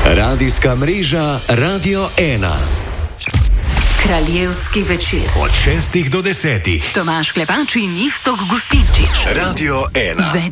Radijska mreža Radio 1. Kraljevski večer. Od 6 do 10. Tomaž Klepač in Iztok Gustinčič. Radio 1.